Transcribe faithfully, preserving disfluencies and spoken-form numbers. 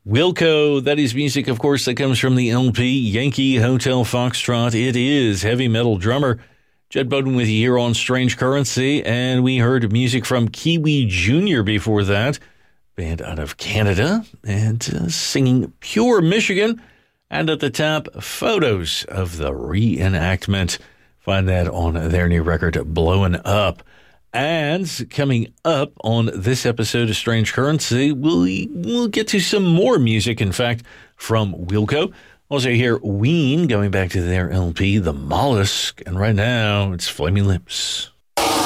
Wilco, that is music, of course, that comes from the L P Yankee Hotel Foxtrot. It is heavy metal drummer Jed Bowden with you here on Strange Currency, and we heard music from Kiwi Junior before that, band out of Canada, and uh, singing Pure Michigan, and at the top, photos of the reenactment. Find that on their new record, Blowing Up. And coming up on this episode of Strange Currency, we'll, we'll get to some more music, in fact, from Wilco. Also hear Ween going back to their L P, The Mollusk. And right now, it's Flaming Lips.